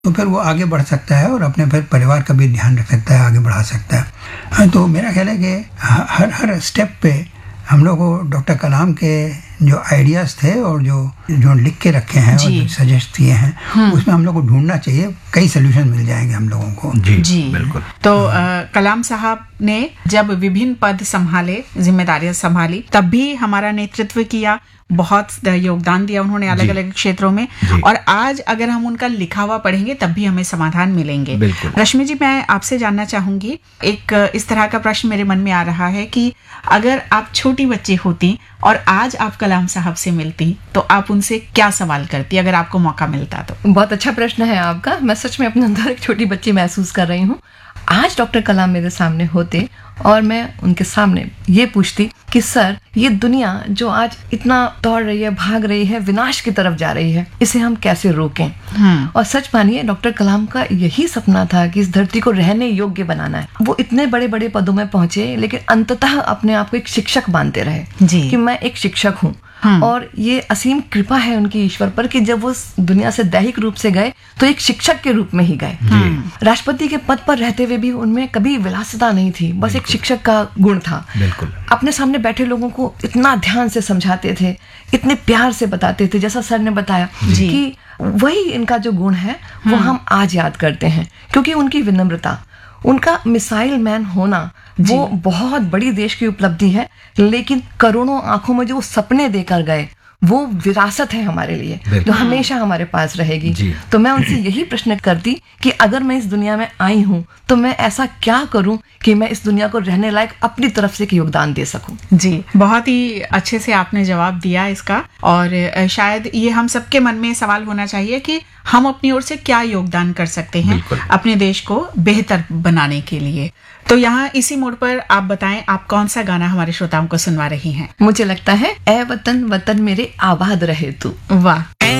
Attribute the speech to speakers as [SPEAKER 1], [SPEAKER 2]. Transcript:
[SPEAKER 1] तो फिर वो आगे बढ़ सकता है और अपने फिर परिवार का भी ध्यान रख सकता है, आगे बढ़ा सकता है। तो मेरा ख्याल है कि हर स्टेप पे हम लोग को डॉक्टर कलाम के जो आइडियाज़ थे और जो लिख के रखे हैं और जो सजेस्ट किए हैं उसमें हम लोग को ढूंढना चाहिए, कई सोल्यूशन मिल जाएंगे हम लोगों को।
[SPEAKER 2] जी बिल्कुल। तो कलाम साहब ने जब विभिन्न पद संभाले, जिम्मेदारियां संभाली, तब भी हमारा नेतृत्व किया, बहुत योगदान दिया उन्होंने अलग अलग क्षेत्रों में, और आज अगर हम उनका लिखा हुआ पढ़ेंगे तब भी हमें समाधान मिलेंगे। रश्मि जी, मैं आपसे जानना चाहूंगी, एक इस तरह का प्रश्न मेरे मन में आ रहा है कि अगर आप छोटी बच्ची होती और आज आप कलाम साहब से मिलती तो आप उनसे क्या सवाल करती अगर आपको मौका मिलता तो?
[SPEAKER 3] बहुत अच्छा प्रश्न है आपका। मैं सच में अपने अंदर एक छोटी बच्ची महसूस कर रही हूँ। आज डॉक्टर कलाम मेरे सामने होते और मैं उनके सामने ये पूछती कि सर, ये दुनिया जो आज इतना दौड़ रही है, भाग रही है, विनाश की तरफ जा रही है, इसे हम कैसे रोकें? और सच मानिए, डॉक्टर कलाम का यही सपना था कि इस धरती को रहने योग्य बनाना है। वो इतने बड़े बड़े पदों में पहुंचे, लेकिन अंततः अपने आप को एक शिक्षक मानते रहे कि मैं एक शिक्षक हूँ। और ये असीम कृपा है उनकी ईश्वर पर कि जब वो दुनिया से दैहिक रूप से गए तो एक शिक्षक के रूप में ही गए। राष्ट्रपति के पद पर रहते हुए भी उनमें कभी विलासिता नहीं थी, बस एक शिक्षक का गुण था। अपने सामने बैठे लोगों को इतना ध्यान से समझाते थे, इतने प्यार से बताते थे, जैसा सर ने बताया कि वही इनका जो गुण है वो हम आज याद करते हैं, क्योंकि उनकी विनम्रता, उनका मिसाइल मैन होना, वो बहुत बड़ी देश की उपलब्धि है, लेकिन करोड़ों आंखों में जो सपने देकर गए वो विरासत है हमारे लिए, जो हमेशा हमारे पास रहेगी। तो मैं उनसे यही प्रश्न करती कि अगर मैं इस दुनिया में आई हूँ तो मैं ऐसा क्या करूं कि मैं इस दुनिया को रहने लायक अपनी तरफ से एक योगदान दे सकूं।
[SPEAKER 2] जी, बहुत ही अच्छे से आपने जवाब दिया इसका, और शायद ये हम सबके मन में सवाल होना चाहिए कि हम अपनी ओर से क्या योगदान कर सकते हैं अपने देश को बेहतर बनाने के लिए। तो यहाँ इसी मोड़ पर आप बताएं, आप कौन सा गाना हमारे श्रोताओं को सुनवा रही हैं?
[SPEAKER 3] मुझे लगता है ए वतन वतन मेरे आबाद रहे तू।
[SPEAKER 2] वाह।